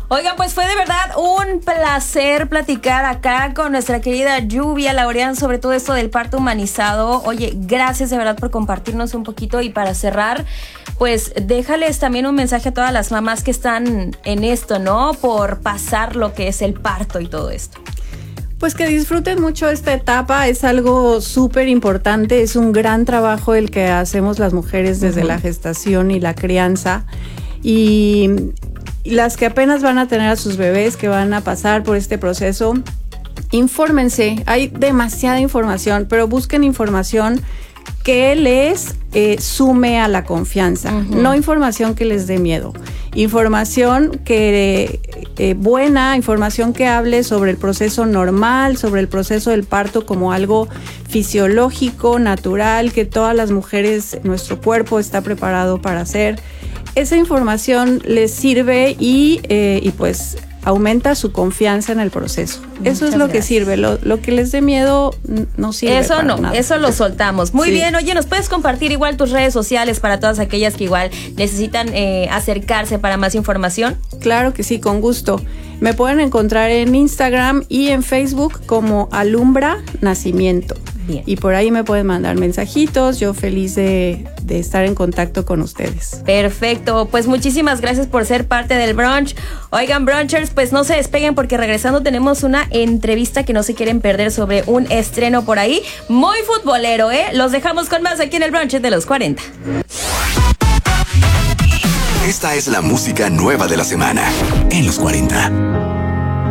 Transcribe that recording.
Oigan, pues fue de verdad un placer platicar acá con nuestra querida Lluvia Laureán sobre todo esto del parto humanizado. Oye, gracias de verdad por compartirnos un poquito, y para cerrar, pues déjales también un mensaje a todas las mamás que están en esto, ¿no? Por pasar lo que es el parto y todo esto. Pues que disfruten mucho esta etapa, es algo súper importante, es un gran trabajo el que hacemos las mujeres desde la gestación y la crianza, y las que apenas van a tener a sus bebés, que van a pasar por este proceso, infórmense, hay demasiada información, pero busquen información que les sume a la confianza, no información que les dé miedo, información que buena, información que hable sobre el proceso normal, sobre el proceso del parto como algo fisiológico, natural, que todas las mujeres, nuestro cuerpo está preparado para hacer. Esa información les sirve y pues aumenta su confianza en el proceso. Eso es lo que sirve. Lo que les dé miedo no sirve. Eso para no, nada. eso lo soltamos. Muy bien. Oye, ¿nos puedes compartir igual tus redes sociales para todas aquellas que igual necesitan acercarse para más información? Claro que sí, con gusto. Me pueden encontrar en Instagram y en Facebook como Alumbra Nacimiento. Bien. Y por ahí me pueden mandar mensajitos. Yo feliz de estar en contacto con ustedes. Perfecto, pues muchísimas gracias por ser parte del brunch. Oigan, brunchers, pues no se despeguen porque regresando tenemos una entrevista que no se quieren perder sobre un estreno por ahí muy futbolero, ¿eh? Los dejamos con más aquí en el brunch de los 40. Esta es la música nueva de la semana en los 40.